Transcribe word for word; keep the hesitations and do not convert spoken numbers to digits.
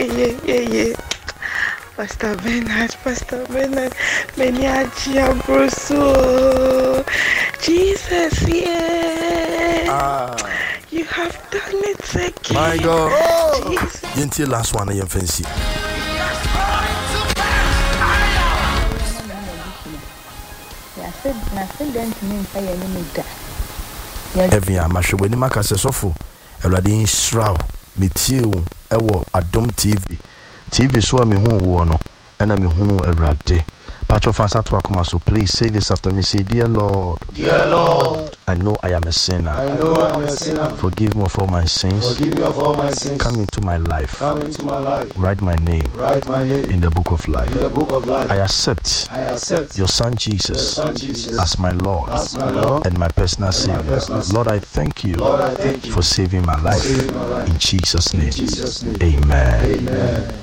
yeah, yeah, yeah. Pastor Bernard, Pastor Bernard, Meniachia Brusso. Jesus, yeah. Ah. You have done it again. My God. Oh. Jesus. Until last one, I am fancy. Every year, my show when you make us so full. Everybody in shroud. Me too. Ewo Adom T V. T V so me who wono. And I me who everybody. Patro fans at work, so please say this after me. Say, dear Lord, dear Lord, I know I am a sinner. I know I am a sinner. Forgive me of all my sins. Forgive me of all my sins. Come into my life. Come into my life. Write my name. Write my name in the book of life. In the book of life. I accept. I accept your Son Jesus, your Son Jesus as my Lord, as my Lord and my personal and Savior. My personal Lord, I thank you. Lord, I thank you for saving my life. Saving my life. In Jesus' name. In Jesus' name. Amen. Amen.